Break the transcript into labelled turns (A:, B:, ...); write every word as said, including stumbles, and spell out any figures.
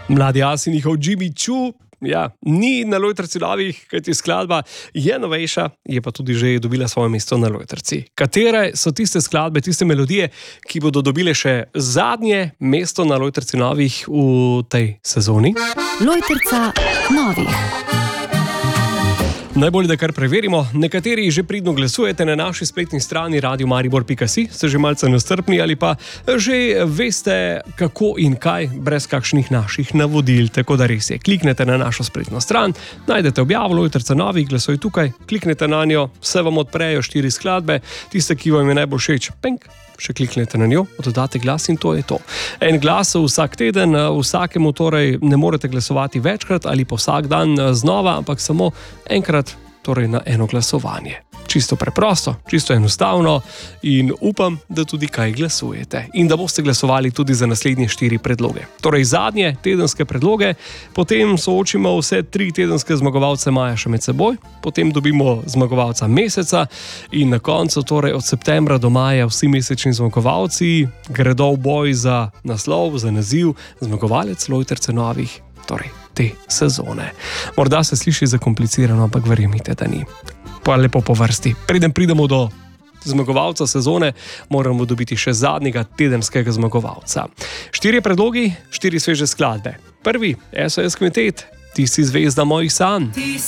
A: Mladi As in njihov Jimmy Choo, ja, ni na Lojtrci novih, kajti skladba je novejša, je pa tudi že dobila svoje mesto na Lojtrci. Katere so tiste skladbe, tiste melodije, ki bodo dobile še zadnje mesto na Lojtrci novih v tej sezoni?
B: Lojtrca novih.
A: Najbolje, da kar preverimo. Nekateri že pridno glasujete na naši spletni strani radio maribor pika si, ste že malce nestrpni ali pa že veste, kako in kaj, brez kakšnih naših navodil. Tako da res je, kliknete na našo spletno stran, najdete objavo Lojtrca novih, glasuj tukaj, kliknete na njo, se vam odprejo štiri skladbe, tiste, ki vam je najbolj všeč, penk, še kliknete na njo, oddate glas in to je to. En glas vsak teden, vsakemu torej ne morete glasovati večkrat ali pa vsak dan znova, ampak samo enkrat torej na eno glasovanje. Čisto preprosto, čisto enostavno in upam, da tudi kaj glasujete in da boste glasovali tudi za naslednje štiri predloge. Torej zadnje tedenske predloge, potem soočimo vse tri tedenske zmagovalce maja še med seboj, potem dobimo zmagovalca meseca in na koncu, torej od septembra do maja, vsi mesečni zmagovalci gredo v boj za naslov, za naziv zmagovalec Lojtrce novih, torej te sezone. Morda se sliši zakomplicirano, ampak verjemite, da ni. Pa lepo po vrsti. Preden pridemo do zmagovalca sezone, moramo dobiti še zadnjega tedenskega zmagovalca. Štirje predlogi, štiri sveže skladbe. Prvi, S O S Kvintet, Ti si zvezda mojih sanj.